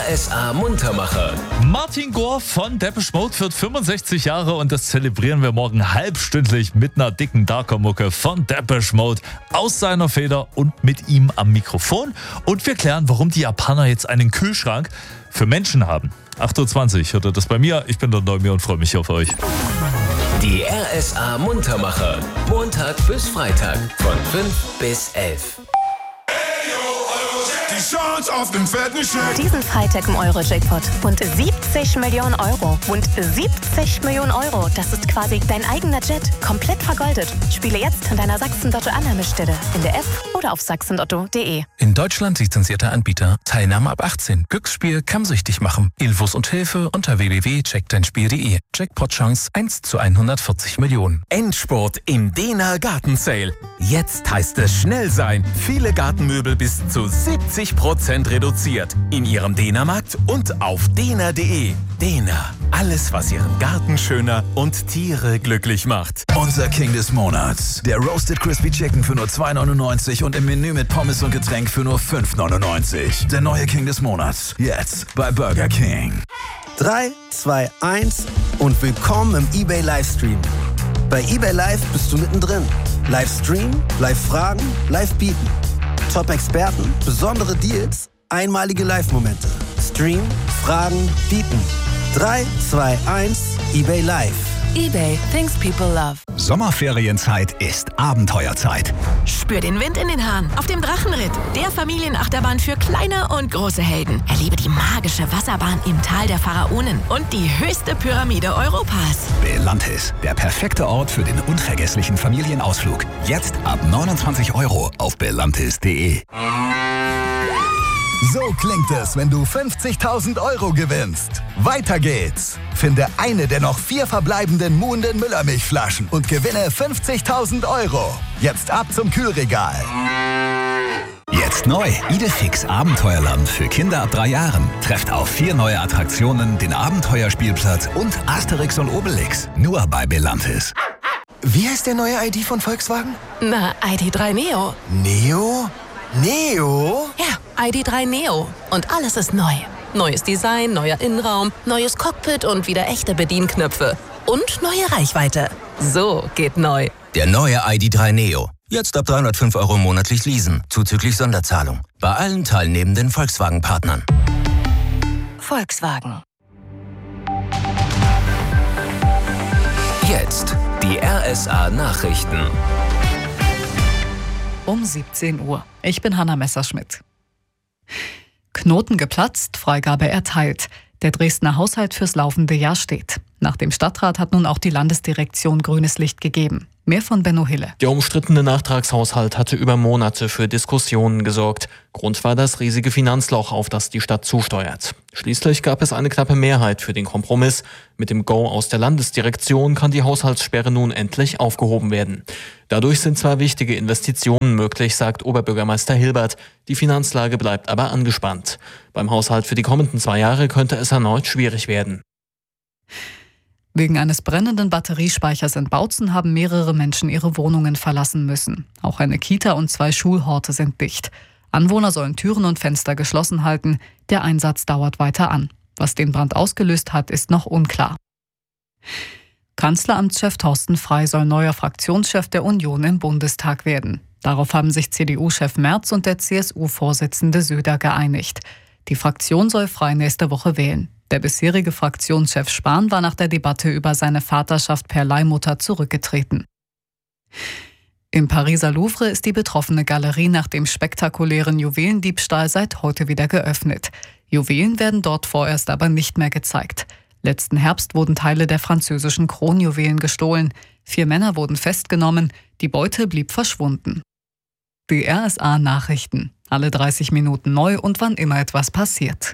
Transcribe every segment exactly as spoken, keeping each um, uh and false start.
S A Muntermacher. Martin Gore von Depeche Mode wird fünfundsechzig Jahre und das zelebrieren wir morgen halbstündlich mit einer dicken Darker-Mucke von Depeche Mode aus seiner Feder und mit ihm am Mikrofon. Und wir klären, warum die Japaner jetzt einen Kühlschrank für Menschen haben. acht Uhr zwanzig hört ihr das bei mir. Ich bin der Neumir und freue mich auf euch. Die R S A Muntermacher. Montag bis Freitag von fünf bis elf. Die Chance auf den fetten Scheck. Diesen Freitag im Euro-Jackpot. Und siebzig Millionen Euro. Und siebzig Millionen Euro. Das ist quasi dein eigener Jet. Komplett vergoldet. Spiele jetzt an deiner Sachsen-Lotto-Annahmestelle. In der App oder auf sachsenlotto punkt de. In Deutschland lizenzierter Anbieter. Teilnahme ab achtzehn. Glücksspiel kann süchtig machen. Infos und Hilfe unter w w w punkt check dein spiel punkt de. Jackpot-Chance eins zu hundertvierzig Millionen. Endspurt im Dena Garten-Sale. Jetzt heißt es schnell sein. Viele Gartenmöbel bis zu siebzig Prozent reduziert. In Ihrem Dena-Markt und auf dena punkt de. Dena. Alles, was Ihren Garten schöner und Tiere glücklich macht. Unser King des Monats. Der Roasted Crispy Chicken für nur zwei neunundneunzig und im Menü mit Pommes und Getränk für nur fünf neunundneunzig. Der neue King des Monats. Jetzt bei Burger King. drei, zwei, eins und willkommen im eBay Livestream. Bei eBay Live bist du mittendrin. Livestream, Live-Fragen, Live-Bieten. Top-Experten, besondere Deals, einmalige Live-Momente. Stream, Fragen, Bieten. drei, zwei, eins, eBay Live. eBay, things people love. Sommerferienzeit ist Abenteuerzeit. Spür den Wind in den Haaren auf dem Drachenritt. Der Familienachterbahn für kleine und große Helden. Erlebe die magische Wasserbahn im Tal der Pharaonen und die höchste Pyramide Europas. Belantis, der perfekte Ort für den unvergesslichen Familienausflug. Jetzt ab neunundzwanzig Euro auf belantis punkt de. So klingt es, wenn du fünfzigtausend Euro gewinnst. Weiter geht's. Finde eine der noch vier verbleibenden muhenden Müllermilchflaschen und gewinne fünfzigtausend Euro. Jetzt ab zum Kühlregal. Jetzt neu. Idefix Abenteuerland für Kinder ab drei Jahren. Trefft auf vier neue Attraktionen, den Abenteuerspielplatz und Asterix und Obelix. Nur bei Belantis. Wie heißt der neue I D von Volkswagen? Na, I D drei Neo. Neo? Neo? Ja, I D drei Neo. Und alles ist neu. Neues Design, neuer Innenraum, neues Cockpit und wieder echte Bedienknöpfe. Und neue Reichweite. So geht neu. Der neue I D drei Neo. Jetzt ab dreihundertfünf Euro monatlich leasen, zuzüglich Sonderzahlung. Bei allen teilnehmenden Volkswagen-Partnern. Volkswagen. Jetzt die R S A Nachrichten. Um siebzehn Uhr. Ich bin Hanna Messerschmidt. Knoten geplatzt, Freigabe erteilt. Der Dresdner Haushalt fürs laufende Jahr steht. Nach dem Stadtrat hat nun auch die Landesdirektion grünes Licht gegeben. Mehr von Benno Hille. Der umstrittene Nachtragshaushalt hatte über Monate für Diskussionen gesorgt. Grund war das riesige Finanzloch, auf das die Stadt zusteuert. Schließlich gab es eine knappe Mehrheit für den Kompromiss. Mit dem Go aus der Landesdirektion kann die Haushaltssperre nun endlich aufgehoben werden. Dadurch sind zwar wichtige Investitionen möglich, sagt Oberbürgermeister Hilbert. Die Finanzlage bleibt aber angespannt. Beim Haushalt für die kommenden zwei Jahre könnte es erneut schwierig werden. Wegen eines brennenden Batteriespeichers in Bautzen haben mehrere Menschen ihre Wohnungen verlassen müssen. Auch eine Kita und zwei Schulhorte sind dicht. Anwohner sollen Türen und Fenster geschlossen halten. Der Einsatz dauert weiter an. Was den Brand ausgelöst hat, ist noch unklar. Kanzleramtschef Thorsten Frey soll neuer Fraktionschef der Union im Bundestag werden. Darauf haben sich C D U-Chef Merz und der C S U-Vorsitzende Söder geeinigt. Die Fraktion soll Frey nächste Woche wählen. Der bisherige Fraktionschef Spahn war nach der Debatte über seine Vaterschaft per Leihmutter zurückgetreten. Im Pariser Louvre ist die betroffene Galerie nach dem spektakulären Juwelendiebstahl seit heute wieder geöffnet. Juwelen werden dort vorerst aber nicht mehr gezeigt. Letzten Herbst wurden Teile der französischen Kronjuwelen gestohlen. Vier Männer wurden festgenommen. Die Beute blieb verschwunden. Die R S A Nachrichten. Alle dreißig Minuten neu und wann immer etwas passiert.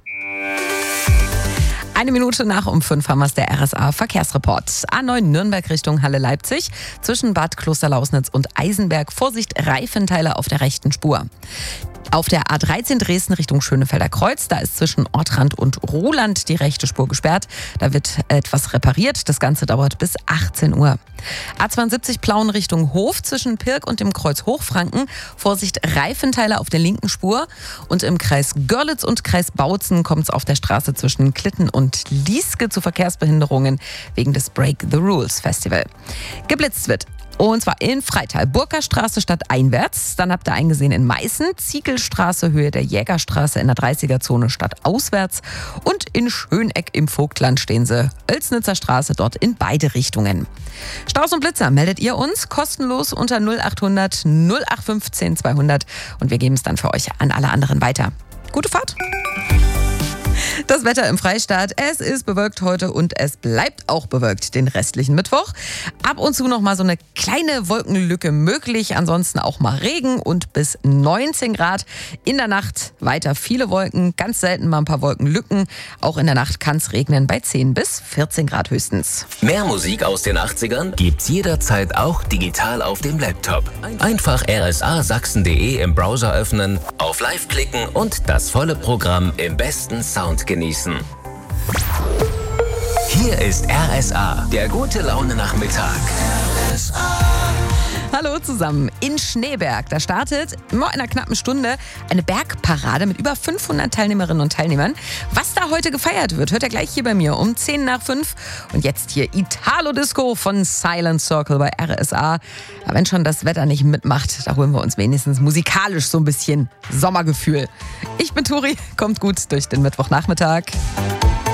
Eine Minute nach um fünf haben wir es, der R S A Verkehrsreport. A neun Nürnberg Richtung Halle Leipzig. Zwischen Bad Klosterlausnitz und Eisenberg. Vorsicht, Reifenteile auf der rechten Spur. Auf der A dreizehn Dresden Richtung Schönefelder Kreuz, da ist zwischen Ortrand und Ruhland die rechte Spur gesperrt. Da wird etwas repariert. Das Ganze dauert bis achtzehn Uhr. A zweiundsiebzig Plauen Richtung Hof zwischen Pirk und dem Kreuz Hochfranken. Vorsicht, Reifenteile auf der linken Spur. Und im Kreis Görlitz und Kreis Bautzen kommt es auf der Straße zwischen Klitten und Lieske zu Verkehrsbehinderungen wegen des Break the Rules Festival. Geblitzt wird. Und zwar in Freital, Burgerstraße stadteinwärts. Dann habt ihr eingesehen in Meißen, Ziegelstraße, Höhe der Jägerstraße in der dreißiger-Zone stadtauswärts. Und in Schöneck im Vogtland stehen sie, Oelsnitzer Straße, dort in beide Richtungen. Staus und Blitzer meldet ihr uns kostenlos unter null achthundert null acht fünfzehn zweihundert und wir geben es dann für euch an alle anderen weiter. Gute Fahrt! Das Wetter im Freistaat, es ist bewölkt heute und es bleibt auch bewölkt den restlichen Mittwoch. Ab und zu noch mal so eine kleine Wolkenlücke möglich, ansonsten auch mal Regen und bis neunzehn Grad. In der Nacht weiter viele Wolken, ganz selten mal ein paar Wolkenlücken. Auch in der Nacht kann es regnen bei zehn bis vierzehn Grad höchstens. Mehr Musik aus den achtzigern gibt's jederzeit auch digital auf dem Laptop. Einfach r s a sachsen punkt d e im Browser öffnen, auf Live klicken und das volle Programm im besten Sound genießen. Hier ist R S A, der gute Laune Nachmittag. R S A. Hallo zusammen. In Schneeberg, da startet in einer knappen Stunde eine Bergparade mit über fünfhundert Teilnehmerinnen und Teilnehmern. Was da heute gefeiert wird, hört ihr gleich hier bei mir um zehn nach fünf. Und jetzt hier Italo Disco von Silent Circle bei R S A. Aber wenn schon das Wetter nicht mitmacht, da holen wir uns wenigstens musikalisch so ein bisschen Sommergefühl. Ich bin Turi, kommt gut durch den Mittwochnachmittag.